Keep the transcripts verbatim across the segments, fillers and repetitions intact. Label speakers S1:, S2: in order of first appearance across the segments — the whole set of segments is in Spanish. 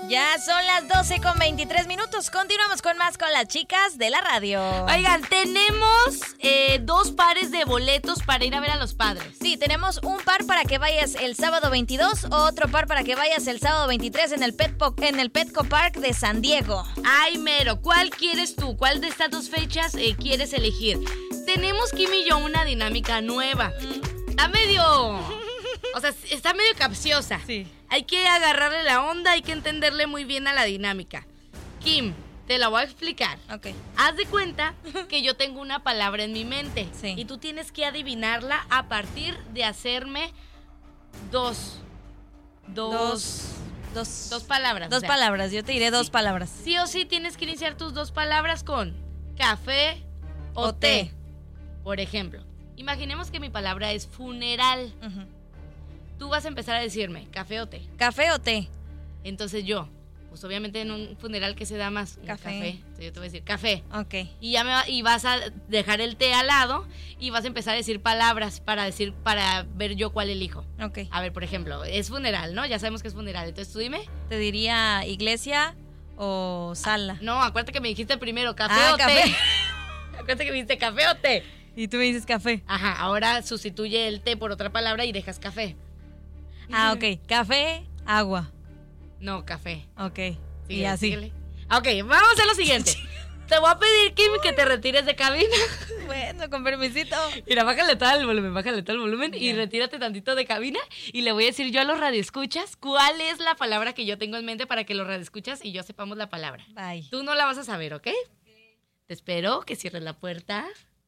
S1: Ya son las doce con veintitrés minutos. Continuamos con más con las chicas de la radio.
S2: Oigan, tenemos eh, dos pares de boletos para ir a ver a los padres.
S1: Sí, tenemos un par para que vayas el sábado veintidós, otro par para que vayas el sábado veintitrés en el, Petpo, en el Petco Park de San Diego.
S2: Ay, mero, ¿cuál quieres tú? ¿Cuál de estas dos fechas eh, quieres elegir? Tenemos, Kim y yo, una dinámica nueva. Mm. Está medio... O sea, está medio capciosa.
S1: Sí.
S2: Hay que agarrarle la onda, hay que entenderle muy bien a la dinámica. Kim, te la voy a explicar.
S1: Ok.
S2: Haz de cuenta que yo tengo una palabra en mi mente.
S1: Sí.
S2: Y tú tienes que adivinarla a partir de hacerme dos. Dos.
S1: Dos. Dos,
S2: Dos palabras.
S1: Dos
S2: o sea,
S1: palabras, yo te diré dos
S2: sí.
S1: palabras.
S2: Sí o sí tienes que iniciar tus dos palabras con café o,
S1: O
S2: té.
S1: té.
S2: Por ejemplo, imaginemos que mi palabra es funeral.
S1: Uh-huh.
S2: Tú vas a empezar a decirme café o té.
S1: ¿Café o té?
S2: Entonces yo, pues obviamente en un funeral que se da más un
S1: Café.
S2: café. Entonces yo te voy a decir café.
S1: Ok.
S2: Y ya me va, y vas a dejar el té al lado y vas a empezar a decir palabras para decir para ver yo cuál elijo.
S1: Ok.
S2: A ver, por ejemplo, es funeral, ¿no? Ya sabemos que es funeral. Entonces tú dime.
S1: Te diría iglesia o sala.
S2: No, acuérdate que me dijiste primero café
S1: Ah,
S2: o
S1: café.
S2: té. Acuérdate que me dijiste café o té.
S1: Y tú me dices café.
S2: Ajá, ahora sustituye el té por otra palabra y dejas café.
S1: Ah, ok. Café, agua.
S2: No, café.
S1: Ok.
S2: Sigue,
S1: y así.
S2: síguele. Ok, vamos a hacer lo siguiente. Te voy a pedir, Kim, que te retires de cabina.
S1: Bueno, con permisito.
S2: Mira, bájale todo el volumen, bájale todo el volumen
S1: Ya.
S2: y retírate tantito de cabina y le voy a decir yo a los radioescuchas cuál es la palabra que yo tengo en mente para que los radioescuchas y yo sepamos la palabra.
S1: Bye.
S2: Tú no la vas a saber, ¿ok? Te espero que cierres la puerta.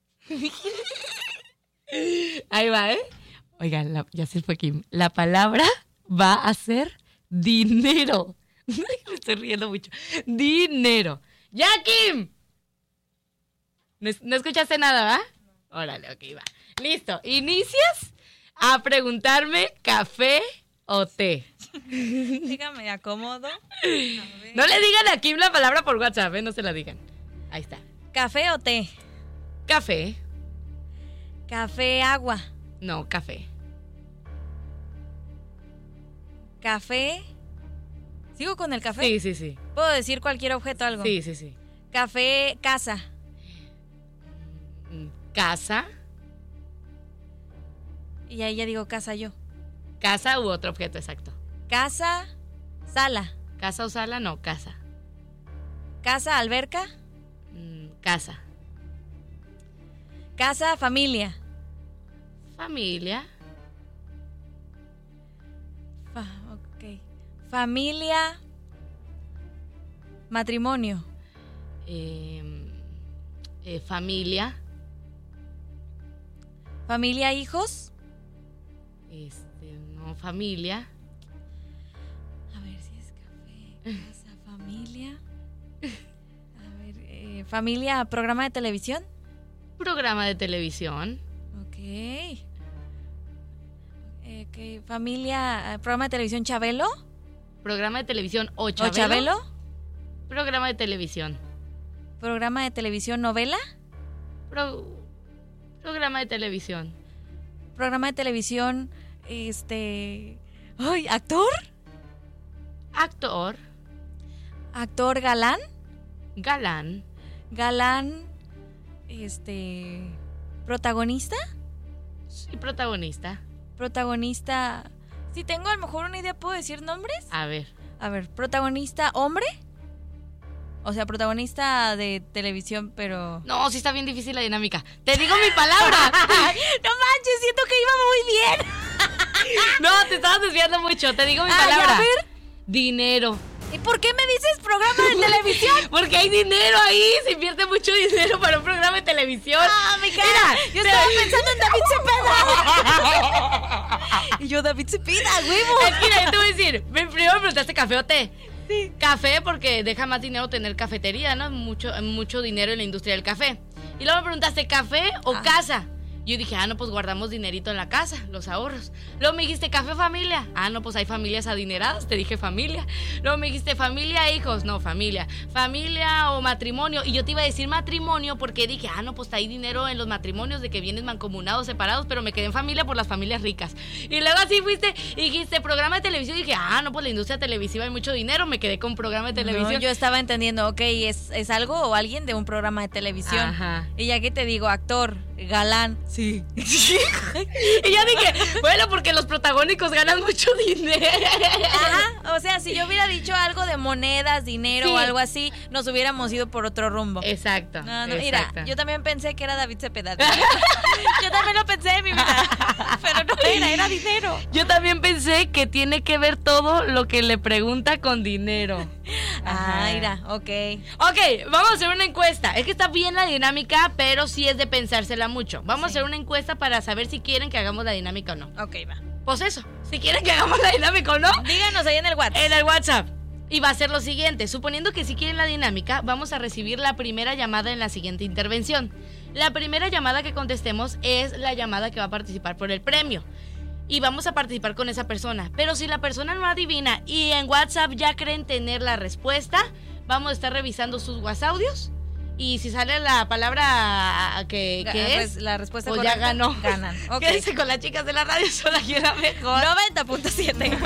S2: Ahí va, ¿eh? Oigan, la, ya se fue Kim. La palabra va a ser dinero. Me estoy riendo mucho. Dinero. ¡Ya, Kim! ¿No, no escuchaste nada, va? Órale, ok, va. Listo. Inicias a preguntarme café o té.
S1: Dígame, acomodo.
S2: No le digan a Kim la palabra por WhatsApp, ¿eh? No se la digan. Ahí está.
S1: ¿Café o té?
S2: Café.
S1: Café, agua.
S2: No, café.
S1: Café. ¿Sigo con el café?
S2: Sí, sí, sí.
S1: ¿Puedo decir cualquier objeto o algo?
S2: Sí, sí, sí.
S1: Café, casa.
S2: Casa.
S1: Y ahí ya digo casa yo.
S2: Casa u otro objeto, exacto.
S1: Casa, sala.
S2: Casa o sala, no, casa.
S1: Casa, alberca.
S2: Mm, casa.
S1: Casa, familia.
S2: Familia.
S1: Fa- ok. Familia, matrimonio.
S2: Eh, eh, familia.
S1: Familia, hijos.
S2: Este, no, familia.
S1: A ver si es café, casa, familia. A ver, eh, familia, programa de televisión.
S2: Programa de televisión.
S1: Ok. Eh, ok, familia, eh, programa de televisión Chabelo.
S2: Programa de televisión o
S1: ¿O
S2: Chabelo.
S1: Chabelo?
S2: Programa de televisión.
S1: Programa de televisión novela.
S2: Pro- programa de televisión.
S1: Programa de televisión, este... ¡Ay! ¿Actor?
S2: Actor.
S1: ¿Actor galán?
S2: Galán.
S1: Galán, este... ¿Protagonista?
S2: Y protagonista.
S1: Protagonista... Si tengo a lo mejor una idea, ¿puedo decir nombres?
S2: A ver.
S1: A ver, ¿protagonista hombre? O sea, protagonista de televisión, pero...
S2: No, sí está bien difícil la dinámica. Te digo mi palabra.
S1: ¡No manches! Siento que iba muy bien.
S2: No, te estabas desviando mucho. Te digo mi
S1: Ay,
S2: palabra.
S1: a ver.
S2: Dinero.
S1: ¿Y por qué me dices programa de televisión?
S2: Porque hay dinero ahí. Se invierte mucho dinero para un programa de televisión.
S1: ¡Ah, mi cara!
S2: Mira,
S1: Yo
S2: te-
S1: estaba pensando en David Cepeda. Y yo, David Cepeda, huevo.
S2: Es que mira, yo te voy a decir. Primero me preguntaste café o té. Sí. Café porque deja más dinero tener cafetería, ¿no? Mucho, mucho dinero en la industria del café. Y luego me preguntaste café o
S1: Ah.
S2: casa. Y yo dije, ah, no, pues guardamos dinerito en la casa, los ahorros. Luego me dijiste, ¿café o familia? Ah, no, pues hay familias adineradas, te dije familia. Luego me dijiste, ¿familia, hijos? No, familia. ¿Familia o matrimonio? Y yo te iba a decir matrimonio porque dije, ah, no, pues hay dinero en los matrimonios de que vienes mancomunados, separados, pero me quedé en familia por las familias ricas. Y luego así fuiste y dijiste, programa de televisión. Y dije, ah, no, pues la industria televisiva hay mucho dinero, me quedé con programa de televisión.
S1: No, yo estaba entendiendo, ok, ¿es, es algo o alguien de un programa de televisión?
S2: Ajá.
S1: Y ya que te digo, actor, galán.
S2: Sí. Y yo dije, bueno, porque los protagónicos ganan mucho dinero.
S1: Ajá, o sea, si yo hubiera dicho algo de monedas, dinero
S2: Sí.
S1: o algo así, nos hubiéramos ido por otro rumbo.
S2: Exacto.
S1: No, no,
S2: exacto.
S1: mira, yo también pensé que era David Cepeda. Yo también lo pensé en mi vida, pero no era, era dinero.
S2: Yo también pensé que tiene que ver todo lo que le pregunta con dinero.
S1: Ah,
S2: Ajá.
S1: mira, ok.
S2: Ok, vamos a hacer una encuesta. Es que está bien la dinámica, pero sí es de pensársela mucho. Vamos
S1: Sí.
S2: a hacer una encuesta para saber si quieren que hagamos la dinámica o no.
S1: Ok, va.
S2: Pues eso, si quieren que hagamos la dinámica o no,
S1: Díganos ahí en el WhatsApp.
S2: en el WhatsApp. Y va a ser lo siguiente, suponiendo que si quieren la dinámica, vamos a recibir la primera llamada en la siguiente intervención. La primera llamada que contestemos es la llamada que va a participar por el premio. Y vamos a participar con esa persona. Pero si la persona no adivina y en WhatsApp ya creen tener la respuesta, vamos a estar revisando sus WhatsApp audios. Y si sale la palabra que,
S1: Ga-
S2: que
S1: res-
S2: es,
S1: la respuesta
S2: pues ya
S1: correcta,
S2: ganó.
S1: ganan. Ok.
S2: Quédense con las chicas de la radio, son aquí la mejor.
S1: noventa punto siete